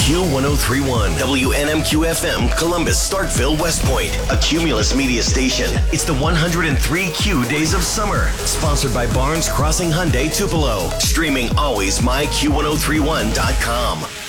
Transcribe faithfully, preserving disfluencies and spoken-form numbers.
Q one oh three point one, W N M Q F M, Columbus, Starkville, West Point, a Cumulus media station. It's the one hundred three Q Days of Summer, sponsored by Barnes Crossing Hyundai Tupelo. Streaming always my Q one oh three one dot com.